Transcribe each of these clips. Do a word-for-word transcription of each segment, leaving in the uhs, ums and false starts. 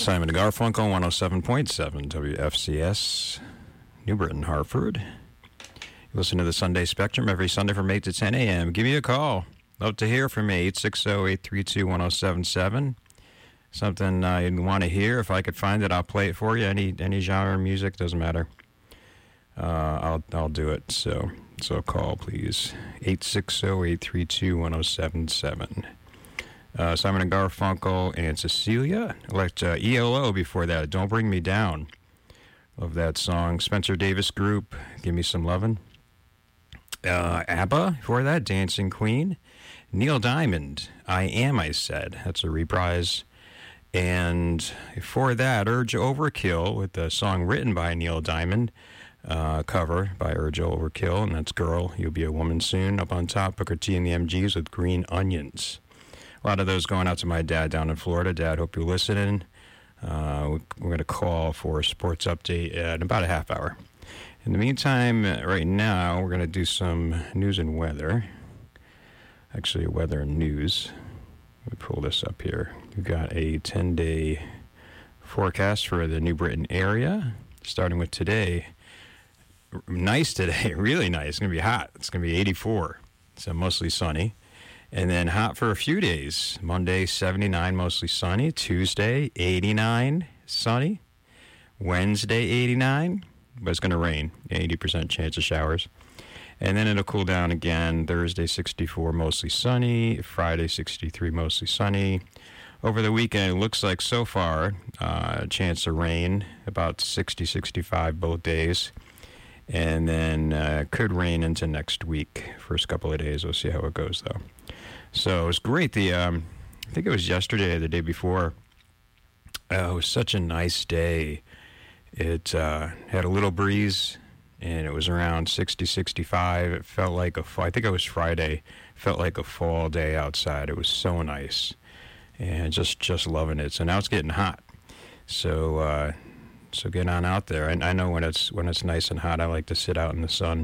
Simon and Garfunkel, one oh seven point seven W F C S, New Britain, Hartford. You listen to the Sunday Spectrum every Sunday from eight to ten a.m. Give me a call. Love to hear from me, eight six zero, eight three two, one oh seven seven. Something uh, you'd want to hear. If I could find it, I'll play it for you. Any any genre of music, doesn't matter. Uh, I'll I'll do it. So so call, please. eight six zero, eight three two, one oh seven seven. Uh, Simon and Garfunkel and Cecilia. I liked uh, E L O before that. Don't Bring Me Down. Love that song. Spencer Davis Group, Give Me Some Lovin'. Uh, ABBA before that. Dancing Queen. Neil Diamond, I Am, I Said. That's a reprise. And before that, Urge Overkill with the song written by Neil Diamond. Uh, cover by Urge Overkill. And that's Girl, You'll Be a Woman Soon. Up on top, Booker T and the M Gs with Green Onions. A lot of those going out to my dad down in Florida. Dad, hope you're listening. Uh, we're going to call for a sports update in about a half hour. In the meantime, right now, we're going to do some news and weather. Actually, weather and news. Let me pull this up here. We've got a ten-day forecast for the New Britain area, starting with today. Nice today, really nice. It's going to be hot. It's going to be eighty-four, so mostly sunny. And then hot for a few days. Monday, seventy-nine, mostly sunny. Tuesday, eighty-nine, sunny. Wednesday, eighty-nine, but it's going to rain. eighty percent chance of showers. And then it'll cool down again. Thursday, sixty-four, mostly sunny. Friday, sixty-three, mostly sunny. Over the weekend, it looks like so far, uh, a chance of rain, about sixty, sixty-five both days. And then uh, could rain into next week. First couple of days, we'll see how it goes, though. So it was great. The um, I think it was yesterday or the day before. Uh, it was such a nice day. It uh, had a little breeze, and it was around sixty, sixty-five. It felt like a fall. I think it was Friday. Felt like a fall day outside. It was so nice, and just just loving it. So now it's getting hot. So uh, so get on out there. I, I know when it's when it's nice and hot, I like to sit out in the sun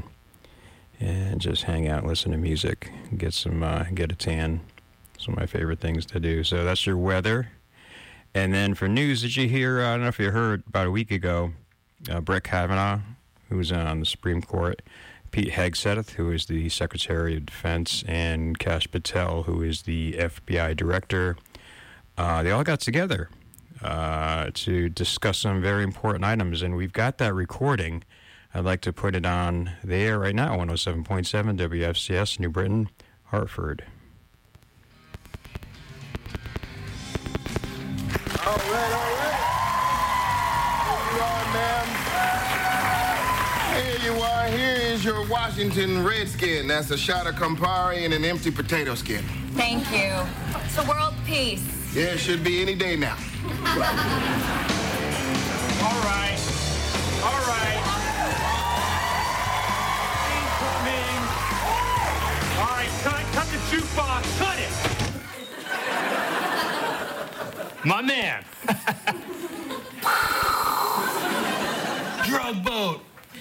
and just hang out and listen to music, get some, uh, get a tan. It's one of my favorite things to do. So that's your weather. And then for news, did you hear, I don't know if you heard, about a week ago, uh, Brett Kavanaugh, who was on the Supreme Court, Pete Hegseth, who is the Secretary of Defense, and Kash Patel, who is the F B I Director, uh, they all got together uh, to discuss some very important items. And we've got that recording. I'd like to put it on the air right now, one oh seven point seven W F C S, New Britain, Hartford. All right, all right. Here you are, ma'am. Here you are. Here is your Washington Redskin. That's a shot of Campari and an empty potato skin. Thank you. It's a world peace. Yeah, it should be any day now. All right. All right. All right, cut, cut the jukebox, cut it! My man. Drug boat.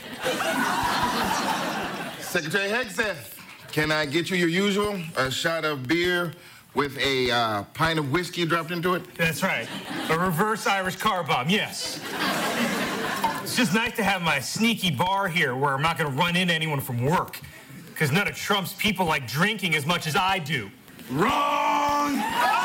Secretary Hegseth, can I get you your usual? A shot of beer with a uh, pint of whiskey dropped into it? That's right. A reverse Irish car bomb, yes. It's just nice to have my sneaky bar here where I'm not going to run into anyone from work. Because none of Trump's people like drinking as much as I do. Wrong!